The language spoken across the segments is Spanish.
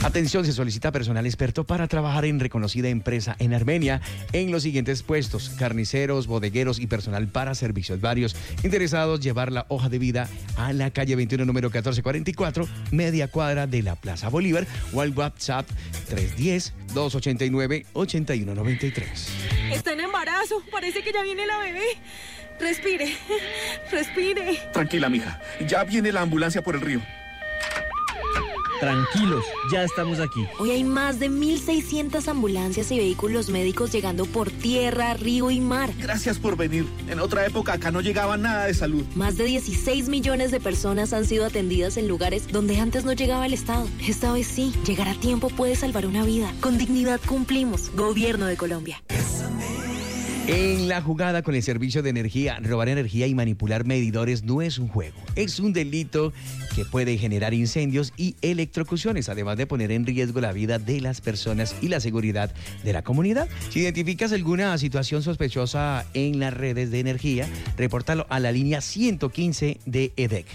Atención, se solicita personal experto para trabajar en reconocida empresa en Armenia en los siguientes puestos: carniceros, bodegueros y personal para servicios varios. Interesados, llevar la hoja de vida a la calle 21, número 1444, media cuadra de la Plaza Bolívar, o al WhatsApp 310-289-8193. Está en embarazo, parece que ya viene la bebé. Respire, respire. Tranquila, mija, ya viene la ambulancia por el río. Tranquilos, ya estamos aquí. Hoy hay más de 1.600 ambulancias y vehículos médicos llegando por tierra, río y mar. Gracias por venir. En otra época acá no llegaba nada de salud. Más de 16 millones de personas han sido atendidas en lugares donde antes no llegaba el Estado. Esta vez sí, llegar a tiempo puede salvar una vida. Con dignidad cumplimos. Gobierno de Colombia. En la jugada con el servicio de energía, robar energía y manipular medidores no es un juego. Es un delito que puede generar incendios y electrocuciones, además de poner en riesgo la vida de las personas y la seguridad de la comunidad. Si identificas alguna situación sospechosa en las redes de energía, repórtalo a la línea 115 de EDEC.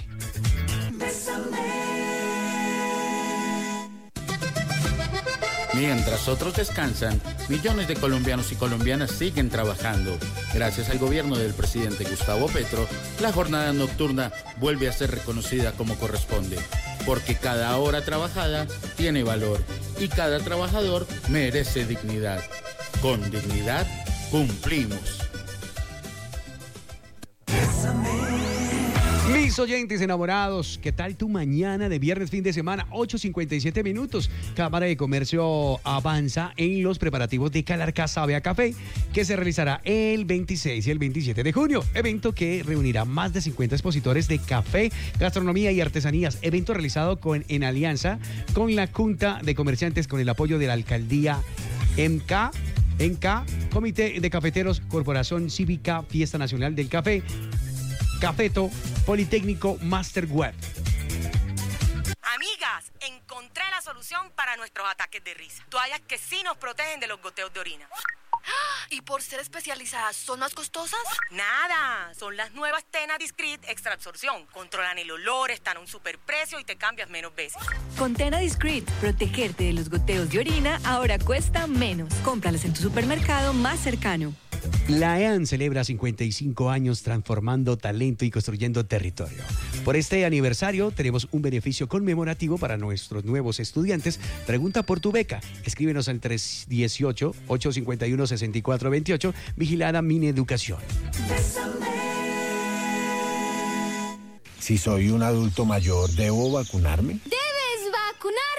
Mientras otros descansan, millones de colombianos y colombianas siguen trabajando. Gracias al gobierno del presidente Gustavo Petro, la jornada nocturna vuelve a ser reconocida como corresponde. Porque cada hora trabajada tiene valor y cada trabajador merece dignidad. Con dignidad, cumplimos. Mis oyentes enamorados, ¿qué tal tu mañana de viernes, fin de semana? 8:57 minutos. Cámara de Comercio avanza en los preparativos de Calarcá Sabe a Café, que se realizará el 26 y el 27 de junio. Evento que reunirá más de 50 expositores de café, gastronomía y artesanías. Evento realizado en alianza con la Junta de Comerciantes, con el apoyo de la Alcaldía ENCA, Comité de Cafeteros, Corporación Cívica, Fiesta Nacional del Café, Cafeto, Politécnico, Master Web. Amigas, encontré la solución para nuestros ataques de risa. Toallas que sí nos protegen de los goteos de orina. ¿Y por ser especializadas, son más costosas? Nada, son las nuevas Tena Discreet Extra Absorción. Controlan el olor, están a un superprecio y te cambias menos veces. Con Tena Discreet, protegerte de los goteos de orina ahora cuesta menos. Cómpralas en tu supermercado más cercano. La EAN celebra 55 años transformando talento y construyendo territorio. Por este aniversario tenemos un beneficio conmemorativo para nuestros nuevos estudiantes. Pregunta por tu beca. Escríbenos al 318-851-6428. Vigilada Mineducación. Si soy un adulto mayor, ¿debo vacunarme? ¡Debes vacunarte!